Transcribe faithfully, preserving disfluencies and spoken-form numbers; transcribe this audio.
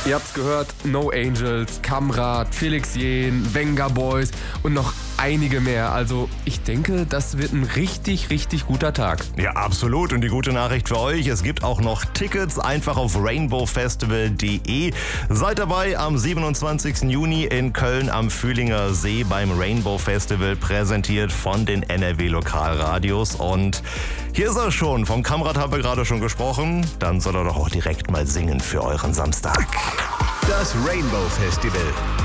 Ihr habt's gehört, No Angels, Kamrat, Felix Jähn, Venga Boys und noch einige mehr. Also ich denke, das wird ein richtig, richtig guter Tag. Ja, absolut. Und die gute Nachricht für euch, es gibt auch noch Tickets. Einfach auf rainbow festival punkt de. Seid dabei am siebenundzwanzigsten Juni in Köln am Fühlinger See beim Rainbow Festival, präsentiert von den N R W Lokalradios. Und hier ist er schon. Vom Kamrat haben wir gerade schon gesprochen. Dann soll er doch auch direkt mal singen für euren Samstag. Das Rainbow Festival.